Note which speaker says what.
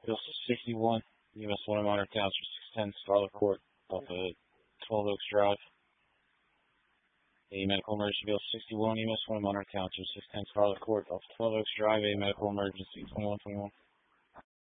Speaker 1: Bill 61, EMS 1 Monitor Township 610 Scarlet Court off of 12 Oaks Drive. A medical emergency. Bill 61, EMS 1 Monitor Township 610 Scarlet Court off 12 Oaks Drive. A medical emergency. 2121.